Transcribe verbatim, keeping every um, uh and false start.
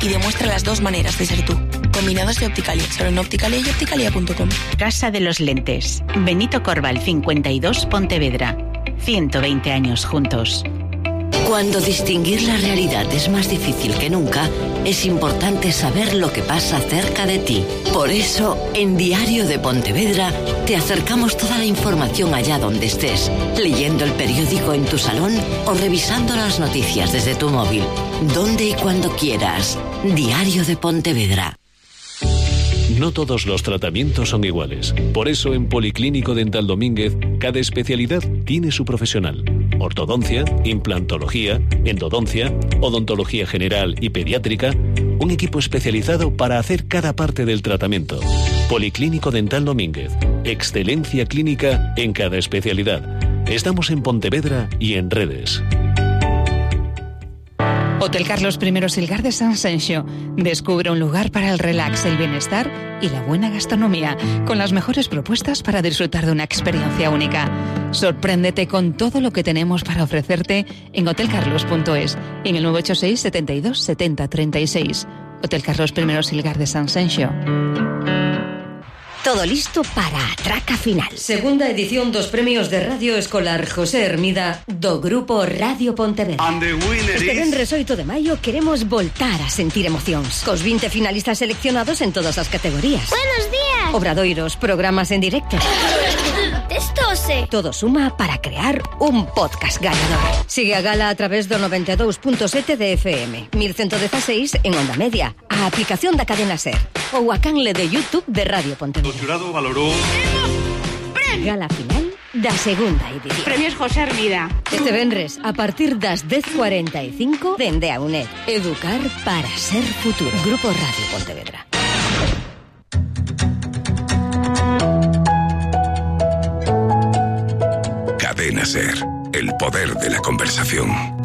y demuestra las dos maneras de ser tú. Combinados de Opticalia, solo en Opticalia y opticalia punto com. Casa de los Lentes. Benito Corval cincuenta y dos, Pontevedra. ciento veinte años juntos. Cuando distinguir la realidad es más difícil que nunca, es importante saber lo que pasa cerca de ti. Por eso, en Diario de Pontevedra, te acercamos toda la información allá donde estés, leyendo el periódico en tu salón o revisando las noticias desde tu móvil. Donde y cuando quieras. Diario de Pontevedra. No todos los tratamientos son iguales. Por eso en Policlínico Dental Domínguez, cada especialidad tiene su profesional. Ortodoncia, implantología, endodoncia, odontología general y pediátrica. Un equipo especializado para hacer cada parte del tratamiento. Policlínico Dental Domínguez. Excelencia clínica en cada especialidad. Estamos en Pontevedra y en redes. Hotel Carlos I Silgar de San Senxo. Descubre un lugar para el relax, el bienestar y la buena gastronomía, con las mejores propuestas para disfrutar de una experiencia única. Sorpréndete con todo lo que tenemos para ofrecerte en hotel carlos punto es y en el nueve ocho seis, setenta y dos, setenta, treinta y seis. Hotel Carlos I Silgar de San Senxo. Todo listo para a traca final. Segunda edición dos premios de Radio Escolar José Hermida do Grupo Radio Pontevedra. Este venres oito de maio queremos voltar a sentir emocións cos vinte finalistas seleccionados en todas as categorías. Buenos días. Obradoiros, programas en directo. Testose. Todo suma para crear un podcast gañador. Sigue a gala a través do noventa e dous punto sete de F M, mil ciento dieciséis en Onda Media, a aplicación da cadena SER ou a canle de YouTube de Radio Pontevedra. O xurado valorou Gala final da segunda edición. Premios José Hermida. Este venres, a partir das dez cuarenta e cinco, dende a UNED. Educar para ser futuro. Grupo Radio Pontevedra. Cadena SER, el poder de la conversación.